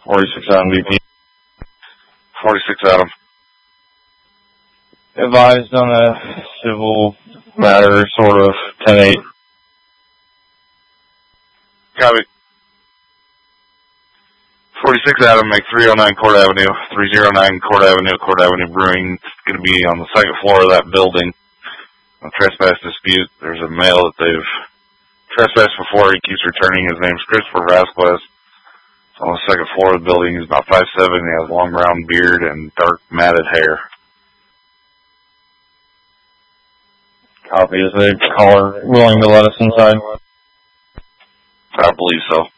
46 Adam VP. 46 Adam. Advised on a civil matter, sort of, 10-8. Copy. 46 Adam, make 309 Court Avenue, 309 Court Avenue Brewing. It's going to be on the second floor of that building. A trespass dispute. There's a male that they've trespassed before. He keeps returning. His name's Christopher Vasquez. It's on the second floor of the building. He's about 5'7". He has long brown beard and dark matted hair. Copy. Is the caller willing to let us inside? I believe so.